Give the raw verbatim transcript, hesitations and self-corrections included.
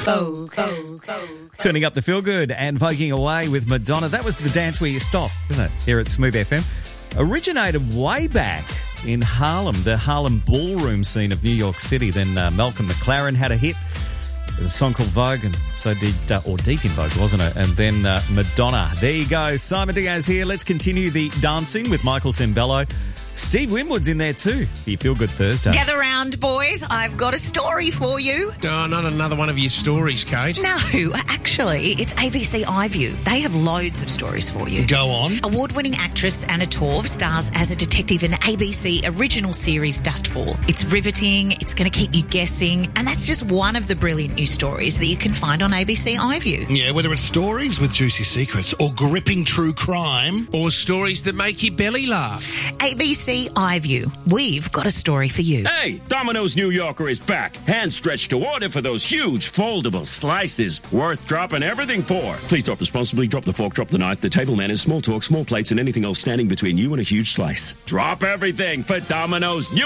Go, go, go. Turning up the feel good and voguing away with Madonna. That was the dance where you stop, isn't it? Here at Smooth F M. Originated way back in Harlem, the Harlem ballroom scene of New York City. Then uh, Malcolm McLaren had a hit with a song called Vogue, and so did, uh, or Deep in Vogue, wasn't it? And then uh, Madonna. There you go. Simon Diaz here. Let's continue the dancing with Michael Sembello. Steve Winwood's in there too for your Feel Good Thursday. Gather round, boys. I've got a story for you. Oh, not another one of your stories, Kate. No, actually, it's A B C iView. They have loads of stories for you. Go on. Award-winning actress Anna Torv stars as a detective in A B C original series Dustfall. It's riveting, it's going to keep you guessing, and that's just one of the brilliant new stories that you can find on A B C iView. Yeah, whether it's stories with juicy secrets or gripping true crime. Or stories that make your belly laugh. A B C iView. We've got a story for you. Hey, Domino's New Yorker is back. Hand stretched to order for those huge foldable slices. Worth dropping everything for. Please drop responsibly. Drop the fork, drop the knife. The table manners, small talk, small plates, and anything else standing between you and a huge slice. Drop everything for Domino's New